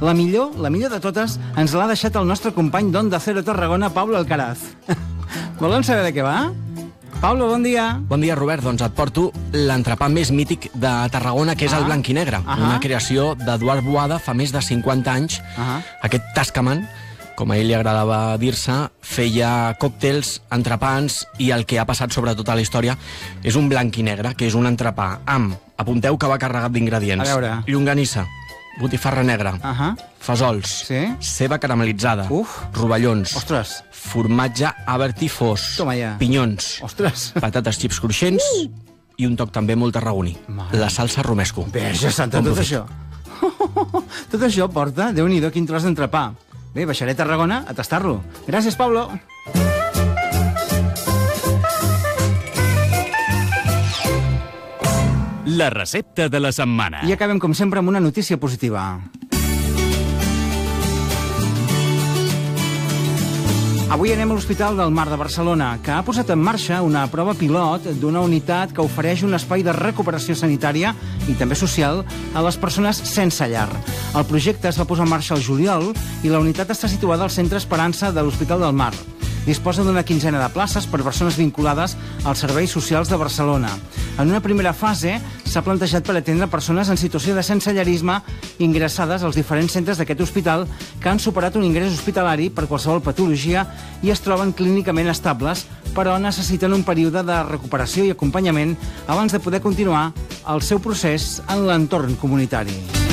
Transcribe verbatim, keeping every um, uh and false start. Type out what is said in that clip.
La millor, la millor de totes, ens l'ha deixat el nostre company d'Onda Cero Tarragona, Pablo Alcaraz. Volen saber de què va? Pablo, bon dia. Bon dia, Robert. Doncs et porto l'entrepà més mític de Tarragona, que és Ah. el blanc i negre. Ah. Una creació d'Eduard Boada fa més de cinquanta anys. Ah. Aquest tascamant, com a ell li agradava dir-se, feia còctels, entrepans, i el que ha passat sobretot a la història és un blanc i negre, que és un entrepà amb, apunteu que va carregat d'ingredients, A veure. llonganissa, botifarra negra, Ahà. fesols, Sí. ceba caramelitzada, Uf. rovellons, Ostres. formatge Abertí fos, Toma ja. pinyons, Ostres. patates xips cruixents i un toc també molt tarragoní. Mare. La salsa romesco. Verge santa, Bon tot profit. això. Tot això porta, Déu-n'hi-do, quin tros d'entrepà. Bé, baixaré a Tarragona a tastar-lo. Gràcies, Pablo. La recepta de la setmana. I acabem, com sempre, amb una notícia positiva. Avui anem a l'Hospital del Mar de Barcelona, que ha posat en marxa una prova pilot d'una unitat que ofereix un espai de recuperació sanitària i també social a les persones sense llar. El projecte es va posar en marxa el juliol i la unitat està situada al Centre Esperança de l'Hospital del Mar. Disposa d'una quinzena de places per persones vinculades als serveis socials de Barcelona. En una primera fase s'ha plantejat per atendre persones en situació de sensellarisme ingressades als diferents centres d'aquest hospital que han superat un ingrés hospitalari per qualsevol patologia i es troben clínicament estables, però necessiten un període de recuperació i acompanyament abans de poder continuar el seu procés en l'entorn comunitari.